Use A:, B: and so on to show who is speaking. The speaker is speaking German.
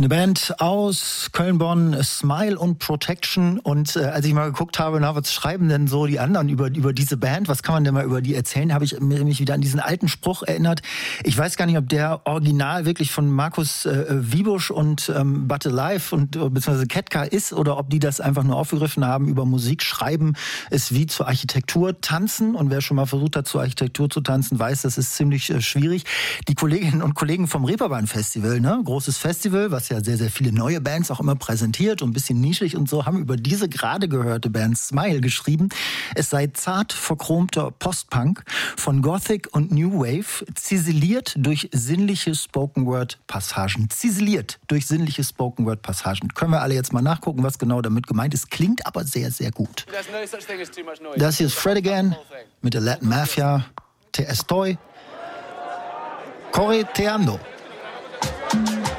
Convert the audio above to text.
A: Eine Band aus Köln-Bonn, Smile und Protection. Und als ich mal geguckt habe, was schreiben denn so die anderen über diese Band? Was kann man denn mal über die erzählen? Habe ich mich wieder an diesen alten Spruch erinnert. Ich weiß gar nicht, ob der Original wirklich von Markus Wiebusch und But Alive und beziehungsweise Ketka ist oder ob die das einfach nur aufgegriffen haben. Über Musik schreiben ist wie zur Architektur tanzen. Und wer schon mal versucht hat, zur Architektur zu tanzen, weiß, das ist ziemlich schwierig. Die Kolleginnen und Kollegen vom Reeperbahn Festival, ne? Großes Festival, was ja sehr, sehr viele neue Bands auch immer präsentiert und ein bisschen nischig und so, haben über diese gerade gehörte Band Smile geschrieben. Es sei zart verchromter Postpunk von Gothic und New Wave, ziseliert durch sinnliche Spoken-Word-Passagen. Ziseliert durch sinnliche Spoken-Word-Passagen. Können wir alle jetzt mal nachgucken, was genau damit gemeint ist. Klingt aber sehr, sehr gut. Das hier ist Fred Again mit der Latin Mafia, Te Estoy Correteando.